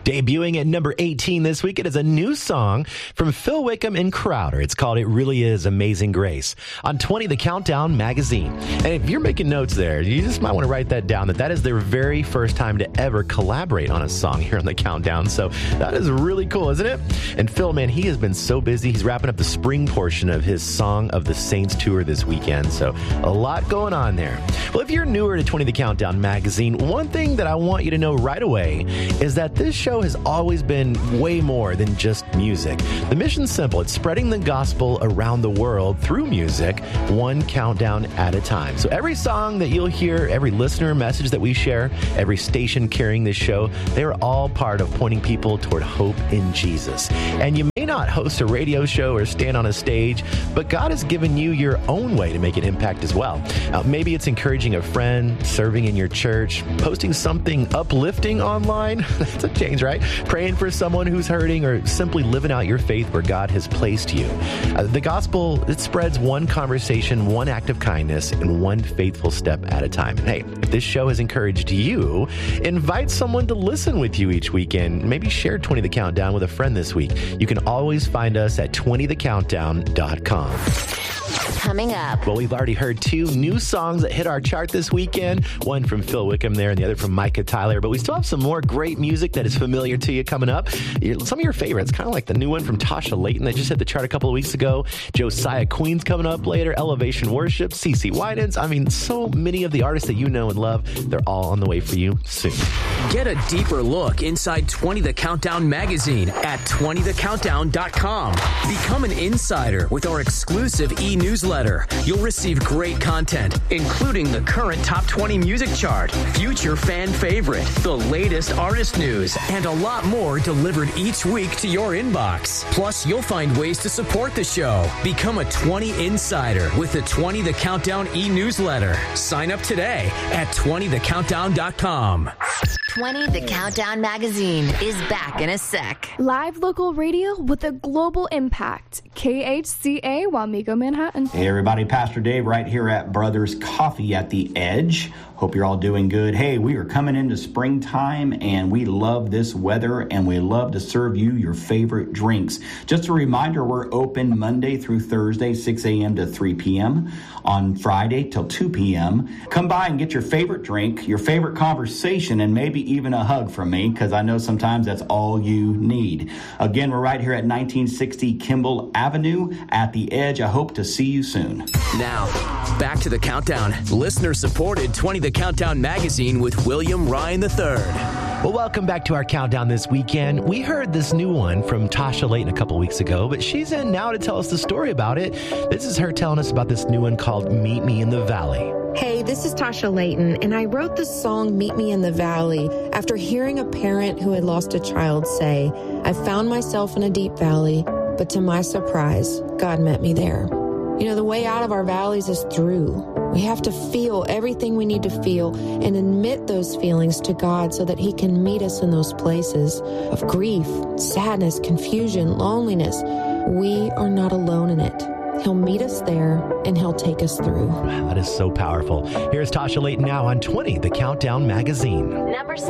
Debuting at number 18 this week, it is a new song from Phil Wickham and Crowder. It's called It Really Is Amazing Grace on 20 The Countdown magazine. And if you're making notes there, you just might want to write that down, that is their very first time to ever collaborate on a song here on The Countdown. So that is really cool, isn't it? And Phil, man, he has been so busy. He's wrapping up the spring portion of his Song of the Saints tour this weekend. So a lot going on there. Well, if you're newer to 20 The Countdown magazine, one thing that I want you to know right away is that this show has always been way more than just music. The mission's simple. It's spreading the gospel around the world through music, one countdown at a time. So every song that you'll hear, every listener message that we share, every station carrying this show, they're all part of pointing people toward hope in Jesus. And you may not host a radio show or stand on a stage, but God has given you your own way to make an impact as well. Maybe it's encouraging a friend, serving in your church, posting something uplifting online. That's a change, right? Praying for someone who's hurting, or simply living out your faith where God has placed you. The gospel, it spreads one conversation, one act of kindness, and one faithful step at a time. And hey, if this show has encouraged you, invite someone to listen with you each weekend. Maybe share 20 The Countdown with a friend this week. You can always find us at 20thecountdown.com. Coming up. Well, we've already heard two new songs that hit our chart this weekend. One from Phil Wickham there and the other from Micah Tyler. But we still have some more great music that is familiar to you coming up. Some of your favorites, kind of like the new one from Tasha Layton that just hit the chart a couple of weeks ago. Josiah Queen's coming up later. Elevation Worship, CeCe Winans. I mean, so many of the artists that you know and love, they're all on the way for you soon. Get a deeper look inside 20 The Countdown magazine at 20thecountdown.com. Become an insider with our exclusive e-newsletter. You'll receive great content, including the current top 20 music chart, future fan favorite, the latest artist news, and a lot more delivered each week to your inbox. Plus, you'll find ways to support the show. Become a 20 insider with the 20 The Countdown e-newsletter. Sign up today at 20thecountdown.com. 20 The Countdown magazine is back in a sec. Live local radio with a global impact. KHCA, Wamego, Manhattan. Hey everybody, Pastor Dave right here at Brothers Coffee at the Edge. Hope you're all doing good. Hey, we are coming into springtime and we love this weather and we love to serve you your favorite drinks. Just a reminder, we're open Monday through Thursday, 6 a.m. to 3 p.m. on Friday till 2 p.m. Come by and get your favorite drink, your favorite conversation, and maybe even a hug from me, because I know sometimes that's all you need. Again, we're right here at 1960 Kimball Avenue at the Edge. I hope to see you soon. Now, back to The Countdown. Listener-supported 20 The Countdown magazine with William Ryan III. Well, welcome back to our countdown this weekend. We heard this new one from Tasha Layton a couple weeks ago, but she's in now to tell us the story about it. This is her telling us about this new one called Meet Me in the Valley. Hey, this is Tasha Layton, and I wrote the song Meet Me in the Valley after hearing a parent who had lost a child say, I found myself in a deep valley, but to my surprise, God met me there. You know, the way out of our valleys is through. We have to feel everything we need to feel and admit those feelings to God so that He can meet us in those places of grief, sadness, confusion, loneliness. We are not alone in it. He'll meet us there and He'll take us through. Wow, that is so powerful. Here's Tasha Layton now on 20 The Countdown magazine. Number